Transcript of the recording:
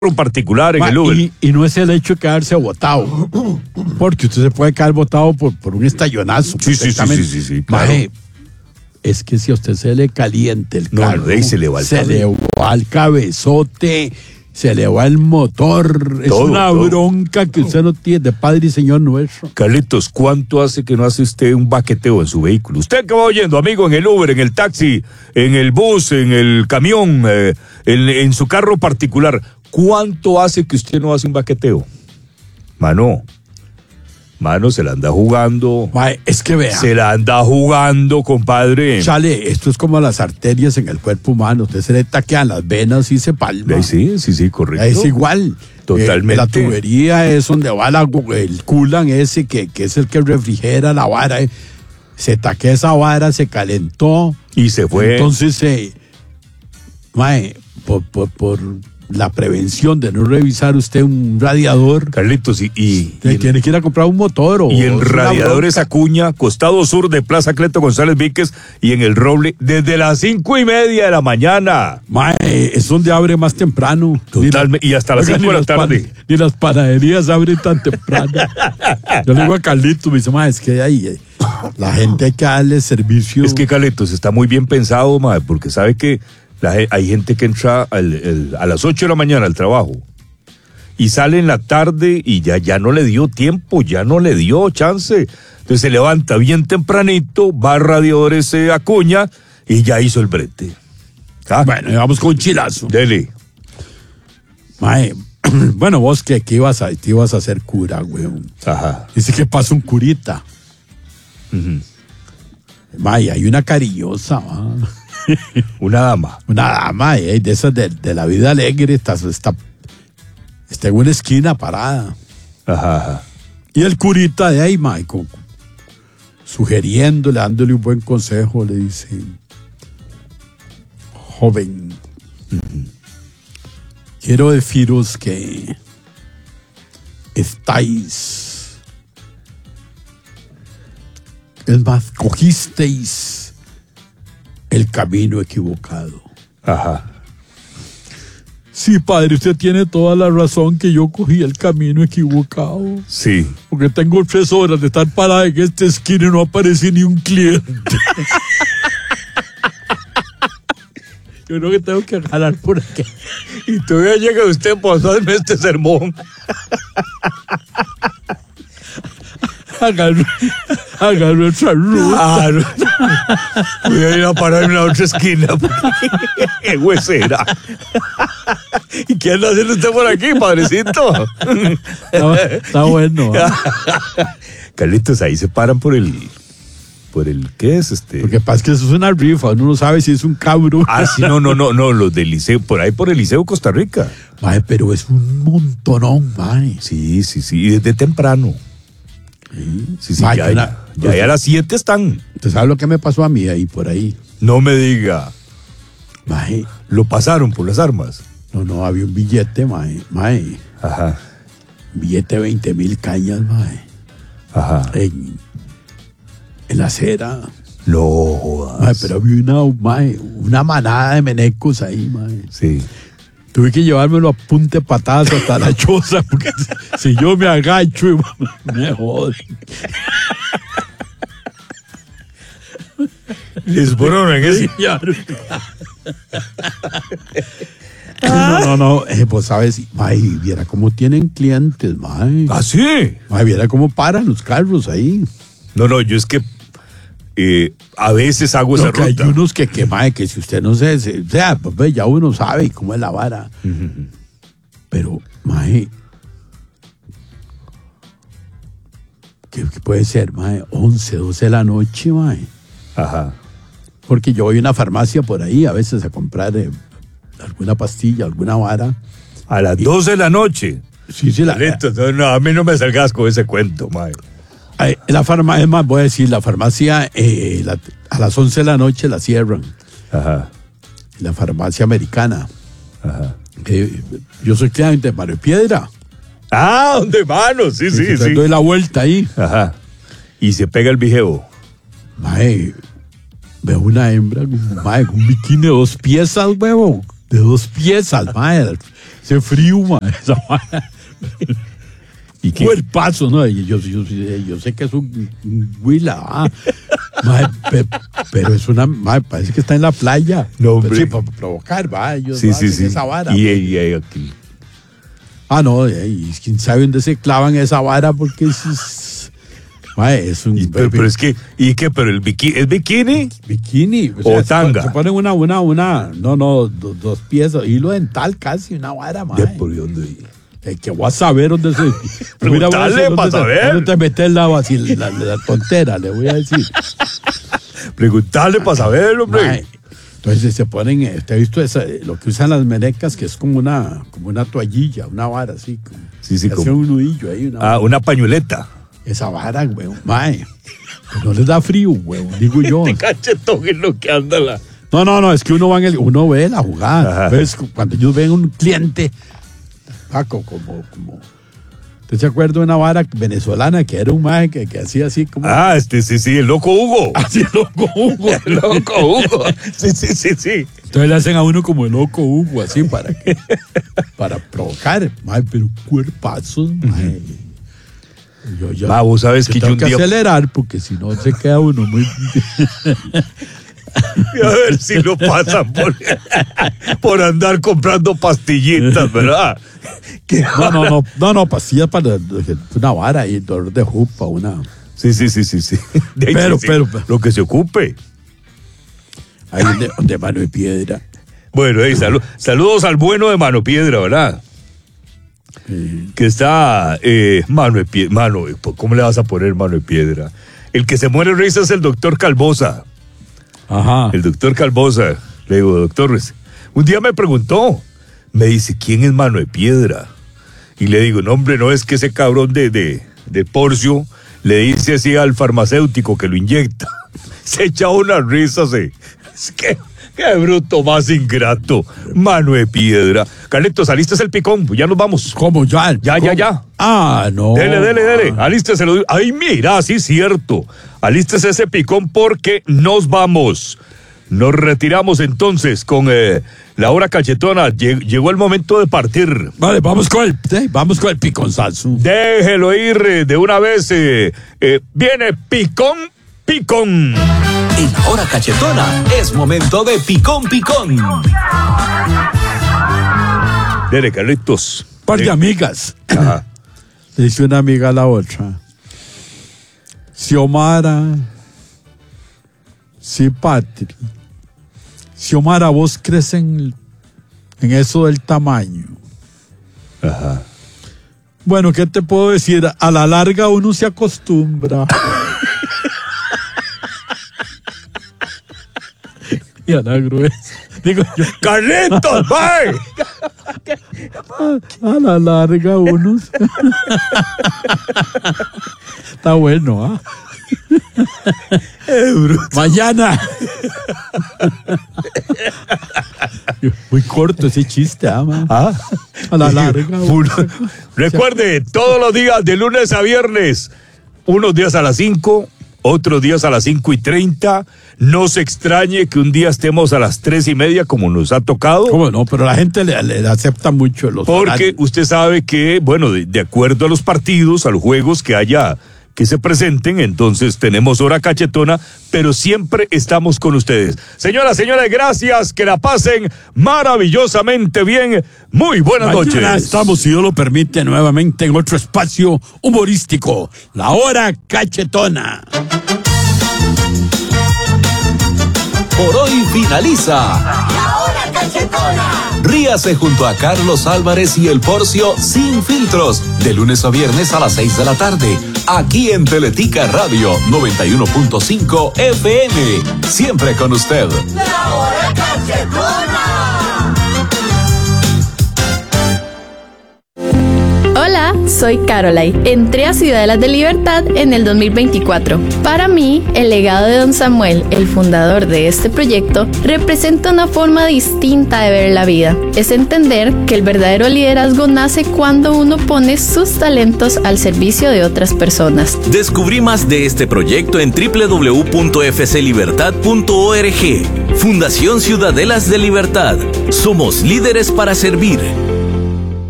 particular en el Uber. Y no es el hecho de quedarse botado, porque usted se puede quedar botado por un estallonazo. Sí, claro. Maje, es que si a usted se le caliente el carro, se le va el cabezote, se le va el motor, es una bronca que usted no tiene de Padre y Señor nuestro. Carlitos, ¿cuánto hace que no hace usted un baqueteo en su vehículo? Usted que va oyendo, amigo, en el Uber, en el taxi, en el bus, en el camión, en su carro particular, ¿cuánto hace que usted no hace un baqueteo? Mano, se la anda jugando. Es que vea. Se la anda jugando, compadre. Chale, esto es como las arterias en el cuerpo humano. Usted se le taquean las venas y se palma. Sí, correcto. Es igual. Totalmente. La tubería es donde va el culan ese que es el que refrigera la vara. Se taquea esa vara, se calentó. Y se fue. Entonces, por la prevención de no revisar usted un radiador. Carlitos, y tiene que ir a comprar un motor. Y en Radiadores Acuña, costado sur de Plaza Cleto González Víquez, y en El Roble, desde las 5:30 de la mañana. Es donde abre más temprano. Totalmente, y hasta las 5 de la tarde. Ni las panaderías abren tan temprano. Yo le digo a Carlitos, me dice, es que ahí la gente hay que darle servicio. Es que Carlitos está muy bien pensado, porque sabe que hay gente que entra a las 8 de la mañana al trabajo y sale en la tarde y ya no le dio tiempo, ya no le dio chance. Entonces se levanta bien tempranito, va a Radiadores Acuña y ya hizo el brete. Bueno, vamos con chilazo. Dele. Bueno, vos que ibas a ser cura, weón. Ajá. Dice que pasa un curita. Hay una cariñosa, Una dama. De esas de la vida alegre, está en una esquina parada. Ajá. Y el curita de ahí, sugiriéndole, dándole un buen consejo, le dice: joven, quiero deciros que cogisteis el camino equivocado. Ajá. Sí, padre, usted tiene toda la razón que yo cogí el camino equivocado. Sí. Porque tengo 3 horas de estar parada en esta esquina y no aparece ni un cliente. Yo creo que tengo que jalar por aquí. Y todavía llega usted para darme este sermón. Agarro esa ruta. Claro. Voy a ir a parar en la otra esquina. ¡Qué huesera! ¿Y qué anda haciendo usted por aquí, padrecito? Está bueno. Carlitos, ahí se paran por el ¿qué es este? Porque pasa que eso es una rifa, uno no sabe si es un cabrón. Sí, no, los del liceo, por ahí por el Liceo Costa Rica. Pero es un montonón, Sí, y desde temprano. Sí, ya a las 7 están. ¿Usted sabe lo que me pasó a mí ahí por ahí? No me diga. Lo pasaron por las armas. No, había un billete, Ajá. Un billete de 20,000 cañas, Ajá. En la acera. No jodas. Pero había una manada de menecos ahí, Sí. Tuve que llevármelo a punta de patadas hasta la choza, porque si yo me agacho, me joden. Les fueron en ese. No. Pues sabes, viera cómo tienen clientes, ¿Ah, sí? Viera cómo paran los carros ahí. No, yo es que a veces hago esa ruta. Hay unos que si usted no sé, pues ya uno sabe cómo es la vara. Pero, ¿qué puede ser, 11, 12 de la noche, Ajá. Porque yo voy a una farmacia por ahí a veces a comprar alguna pastilla, alguna vara. A las 12 de la noche. Sí, No, a mí no me salgas con ese cuento, La farmacia, es más, voy a decir, la farmacia a las 11 de la noche la cierran. Ajá. La farmacia americana. Ajá. Yo soy cliente de Mario Piedra. ¿Dónde, mano? Sí. Doy la vuelta ahí. Ajá. Y se pega el vigeo. Veo una hembra con un bikini de 2 piezas, huevo. De 2 piezas, Ese frío, mae, esa vara. ¿Y qué? Cuerpazo, ¿no? Yo sé que es un huila, mae, pero es una, mae, parece que está en la playa. No, hombre. Sí, para provocar, va, ellos Sí, hacen sí. esa vara. Y aquí. Ah, no, y quién sabe dónde se clavan esa vara porque mae, es un Pero es que, ¿y qué? ¿Pero el bikini es bikini? bikini. O tanga. Se ponen dos piezas, hilo dental casi, una vara, mae. ¿Por dónde? Que voy a saber dónde se. Preguntale para saber. ¿Dónde te metes la tontera? Le voy a decir. Preguntarle para saber, hombre. Mae, entonces se ponen, ¿te has visto lo que usan las melecas? Que es como una toallilla, una vara así. Sí, que como. hace un nudillo ahí. Una pañoleta. Esa vara, weón. Mae. Pues no les da frío, weón, digo yo. Te cachetón es lo que anda la. No, es que uno ve la jugada. Entonces, cuando ellos ven un cliente, como. ¿Usted se acuerda de una vara venezolana que era un mae que hacía así como. Sí, el loco Hugo. Así el loco Hugo. El loco Hugo. Sí. Entonces le hacen a uno como el loco Hugo, así para provocar. Mae, pero cuerpazos, mae. Vos sabes que yo tengo un que día. acelerar porque si no se queda uno muy. A ver si lo pasan por andar comprando pastillitas, ¿verdad? No, pastillas para una vara y dolor de jupa, una. Sí. Pero. Lo que se ocupe. Ahí de Mano de Piedra. Bueno, saludos al bueno de Mano Piedra, ¿verdad? Que está Mano de Piedra. ¿Cómo le vas a poner Mano de Piedra? El que se muere de risa es el doctor Calbosa. Ajá. El doctor Calbosa. Le digo, doctor, un día me preguntó, me dice, ¿quién es Mano de Piedra? Y le digo, no, hombre, no es que ese cabrón de Porcio le dice así al farmacéutico que lo inyecta. Se echa una risa, es que... ¡Qué bruto más ingrato! Mano de Piedra. Carlitos, ¿alistas el picón? Ya nos vamos. ¿Cómo? Ya. Ah, no. Dele. Alísteselo. Ay, mira, sí es cierto. Alístese ese picón porque nos vamos. Nos retiramos entonces con la hora cachetona. Llegó el momento de partir. Vale, vamos con el piconzazo. Déjelo ir de una vez. Viene picón. En la hora cachetona es momento de picón. Dele, Carlitos. Par de amigas. Ajá. Le dice una amiga a la otra. Xiomara, Xiomara, vos crees en eso del tamaño. Ajá. Bueno, ¿qué te puedo decir? A la larga uno se acostumbra. Y a la gruesa. Digo yo. ¡Carlitos, bye! A la larga uno. Está bueno, ¿ah? Mañana. Muy corto ese chiste, man. ¿Ah? A la larga. Recuerde, todos los días, de lunes a viernes, unos días a las 5, otros días a las 5:30. No se extrañe que un día estemos a las 3:30 como nos ha tocado. ¿Cómo no? Pero la gente le acepta mucho los porque horarios. Usted sabe que, bueno, de acuerdo a los partidos, a los juegos que se presenten, entonces tenemos hora cachetona, pero siempre estamos con ustedes. Señoras, señores, gracias, que la pasen maravillosamente bien. Muy buenas noches. Estamos, si Dios lo permite, nuevamente en otro espacio humorístico, la hora cachetona. Por hoy finaliza La hora cachetona. Ríase junto a Carlos Álvarez y el Porcio sin filtros, de lunes a viernes a las 6 de la tarde, aquí en Teletica Radio 91.5 FM. Siempre con usted. La hora cachetona. Hola, soy Caroline. Entré a Ciudadelas de Libertad en el 2024. Para mí, el legado de Don Samuel, el fundador de este proyecto, representa una forma distinta de ver la vida. Es entender que el verdadero liderazgo nace cuando uno pone sus talentos al servicio de otras personas. Descubrí más de este proyecto en www.fclibertad.org. Fundación Ciudadelas de Libertad. Somos líderes para servir.